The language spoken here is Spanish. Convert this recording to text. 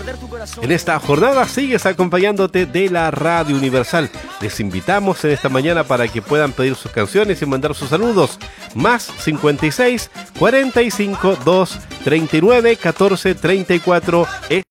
En esta jornada sigues acompañándote de la Radio Universal. Les invitamos en esta mañana para que puedan pedir sus canciones y mandar sus saludos. Más 56 45 2 39 14 34.